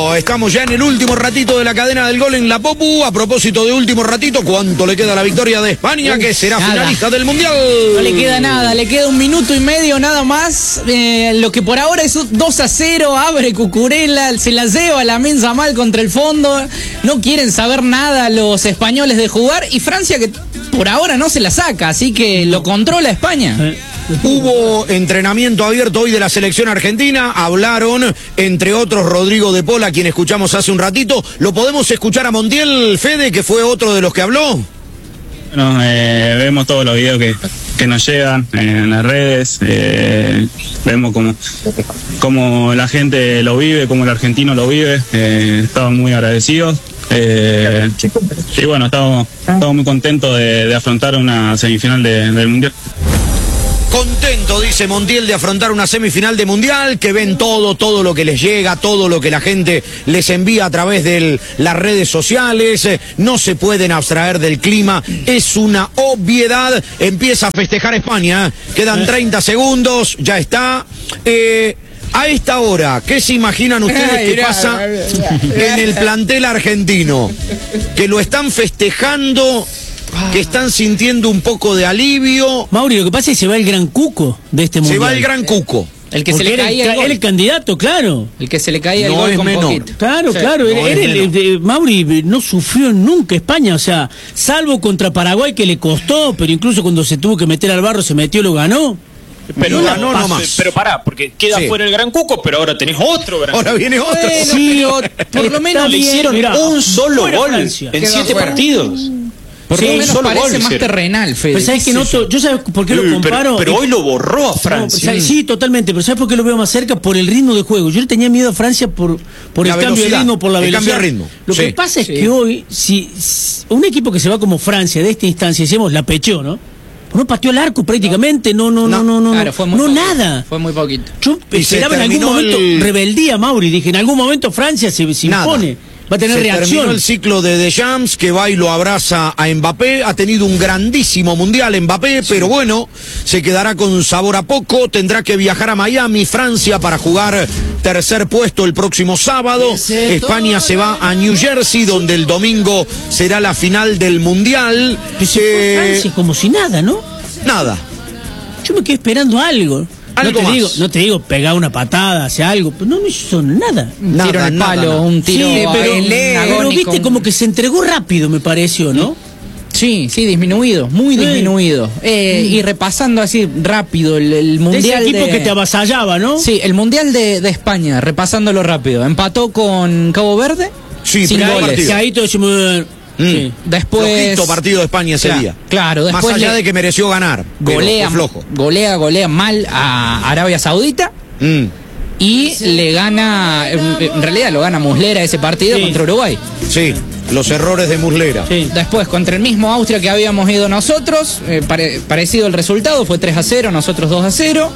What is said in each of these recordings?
Estamos ya en el último ratito de la cadena del gol en la Popu. A propósito de último ratito, ¿cuánto le queda a la victoria de España, que será finalista del Mundial? No le queda nada, le queda 1 minuto y medio nada más. Lo que por ahora es 2-0, abre Cucurella, se la lleva la mensa mal contra el fondo. No quieren saber nada los españoles de jugar, y Francia, que por ahora no se la saca, así que lo controla España. Hubo entrenamiento abierto hoy de la selección argentina. Hablaron, entre otros, Rodrigo de Paul, a quien escuchamos hace un ratito. ¿Lo podemos escuchar a Montiel, Fede, que fue otro de los que habló? Bueno, vemos todos los videos que nos llegan en las redes. Vemos cómo la gente lo vive, cómo el argentino lo vive. Estamos muy agradecidos. Y bueno, estamos muy contentos de afrontar una semifinal del Mundial. Contento, dice Montiel, de afrontar una semifinal de Mundial, que ven todo lo que les llega, todo lo que la gente les envía a través de las redes sociales. No se pueden abstraer del clima, es una obviedad. Empieza a festejar España, quedan 30 segundos, ya está. A esta hora, ¿qué se imaginan ustedes que pasa en el plantel argentino? Que lo están festejando, que están sintiendo un poco de alivio. Mauri, lo que pasa es que se va el gran cuco de este mundial. Se va el gran cuco. El que se le caía el gol. Era el candidato, claro. El que se le caía el No gol es con menor. poquito. Claro, Sí. claro. No es Mauri no sufrió nunca España, o sea, salvo contra Paraguay, que le costó, pero incluso cuando se tuvo que meter al barro, se metió, lo ganó. Pero ganó nomás. Pero pará, porque queda Sí. fuera el Gran Cuco, pero ahora tenés otro Gran Ahora Cuco. viene otro. Bueno, Sí, pero por lo menos Le bien, hicieron mirá, un solo fuera gol Francia. en Queda 7 fuera. partidos. por Sí, lo un menos solo parece gol más hicieron. terrenal, Fede. Pero ¿sabes qué noto? ¿Yo sabes por qué lo comparo? Pero hoy lo borró a No, Francia. sí, totalmente, pero ¿sabes por qué lo veo más cerca? Por el ritmo de juego. Yo le tenía miedo a Francia por el La cambio de velocidad, ritmo, por la el velocidad. cambio de ritmo, Lo sí. que pasa es Sí. que hoy, si un equipo que se va como Francia de esta instancia, decimos, la pecheó, ¿no? No pateó el arco prácticamente, no, Claro, fue muy no poquito, nada. Fue muy poquito. Yo Y se esperaba en algún terminó momento el- rebeldía, Mauri. Dije, en algún momento Francia se Nada. impone, va a tener Se reacción. terminó el ciclo de Deschamps, que va y lo abraza a Mbappé. Ha tenido un grandísimo mundial Mbappé, pero bueno, se quedará con sabor a poco. Tendrá que viajar a Miami, Francia, para jugar tercer puesto el próximo sábado. España se va a New Jersey, donde el domingo será la final del mundial. Que se fue Francia como si nada, ¿no? Nada. Yo me quedé esperando algo. Algo más. No te digo pegar una patada, hacer algo, pero no hizo nada. Un tiro en el palo, nada. un tiro Sí, pero agónico. viste como que se entregó rápido, me pareció, ¿no? Sí, disminuido, muy Sí. disminuido. Y repasando así rápido el De ese mundial equipo que te avasallaba, ¿no? Sí, el mundial de España, repasándolo rápido. Empató con Cabo Verde, Sí, sin primer goles. partido. Que ahí todo decimos, sí. Después Flojito partido de España ese día. Claro, después Más allá le- de que mereció ganar. pero golea, fue flojo. golea mal a Arabia Saudita y le gana, en realidad lo gana Muslera ese partido Sí. contra Uruguay. Sí, los errores de Muslera. Sí. Después, contra el mismo Austria que habíamos ido nosotros, parecido el resultado, fue 3-0, nosotros 2-0.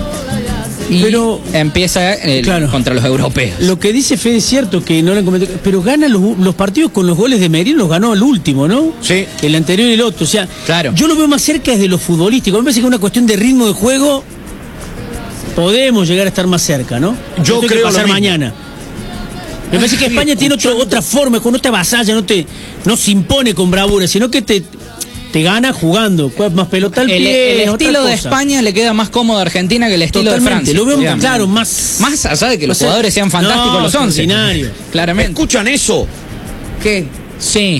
Y Pero- empieza Claro. contra los europeos. Lo que dice Fede es cierto, que no lo comenté, pero gana los partidos con los goles de Merino, los ganó el último, ¿no? Sí. El anterior y el otro. O sea, Claro. yo lo veo más cerca desde lo futbolístico. Me parece que es una cuestión de ritmo de juego. Podemos llegar a estar más cerca, ¿no? Yo Esto hay que creo lo pasar mismo. mañana. Me parece que España tiene otra forma, no te avasalla, no se impone con bravura, sino que te gana jugando, más pelota al El pie. es otra estilo de cosa. España le queda más cómodo a Argentina que el estilo Totalmente, de Francia. lo veo digamos. claro, más allá de que los o sea, jugadores sean fantásticos no, los 11. extraordinario. Claramente. ¿Escuchan eso? ¿Qué? Sí.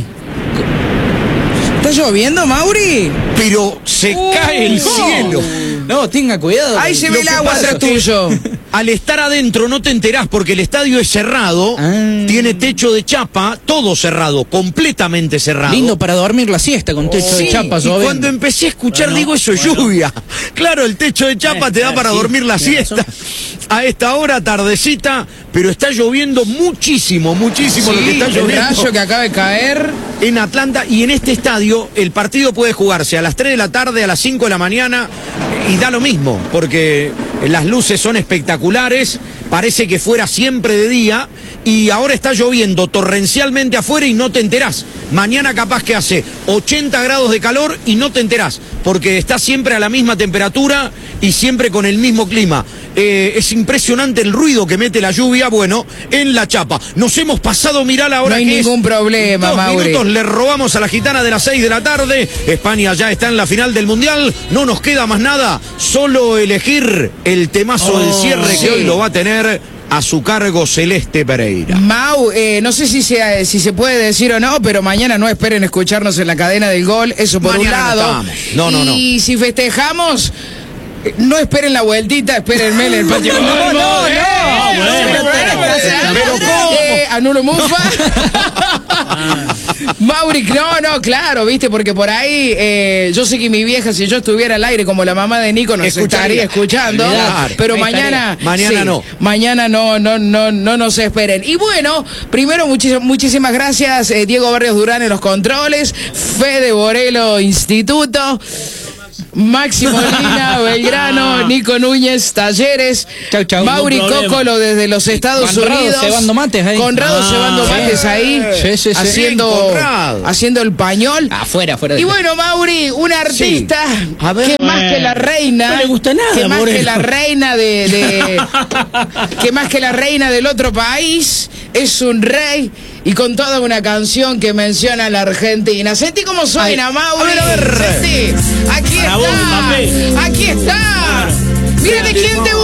¿Está lloviendo, Mauri? Pero se cae el no. cielo. No, tenga cuidado. Ahí se Lo ve el que agua pasa atrás es que tuyo. Al estar adentro no te enterás porque el estadio es cerrado, tiene techo de chapa, todo cerrado, completamente cerrado. Lindo para dormir la siesta con techo de Sí, chapa y lloviendo. cuando empecé a escuchar digo, eso es lluvia. Claro, el techo de chapa te da para sí, dormir la tiene siesta. A esta hora, tardecita, pero está lloviendo muchísimo lo que está el lloviendo rayo que acaba de caer. en Atlanta. Y en este estadio el partido puede jugarse a las 3 de la tarde, a las 5 de la mañana, y da lo mismo, porque las luces son espectaculares, parece que fuera siempre de día, y ahora está lloviendo torrencialmente afuera y no te enterás. Mañana capaz que hace 80 grados de calor y no te enterás, porque está siempre a la misma temperatura y siempre con el mismo clima. Es impresionante el ruido que mete la lluvia, bueno, en la chapa. Nos hemos pasado, mirá la hora No hay que ningún es. problema, 2 Mauri. minutos le robamos a la gitana de las 6 de la tarde. España ya está en la final del Mundial. No nos queda más nada, solo elegir el temazo del cierre sí. que hoy lo va a tener a su cargo Celeste Pereira. Mau, no sé si se puede decir o no, pero mañana no esperen escucharnos en la cadena del gol, eso por Mañana un no lado. estamos. No. Y si festejamos, no esperen la vueltita, espérenme en el patio. No. Pero ¿cómo? Anulo Mufa. Mauri, no, claro, viste, porque por ahí yo sé que mi vieja, si yo estuviera al aire como la mamá de Nico, nos Escucharía. estaría escuchando. Claro. Pero Ahí mañana no. Mañana no nos esperen. Y bueno, primero muchísimas gracias, Diego Barrios Durán en los controles, Fede Borelo Instituto, Máximo Lina, Belgrano, Nico Núñez, Talleres, Chau. Mauri Ningún problema. Cócolo desde los Estados Conrado Unidos. cebando mates ahí. Conrado cebando mates ahí, Sí. Bien, Conrado. haciendo el pañol. Afuera Y bueno, Mauri, una artista A ver. que más que la reina, No le gusta nada, que más Moreno. que la reina que más que la reina del otro país, es un rey y con toda una canción que menciona a la Argentina. Sentí cómo suena, Mauri. a ver. Sentí. Aquí Para vos, Mbappé. está. Aquí está. Mira de quién te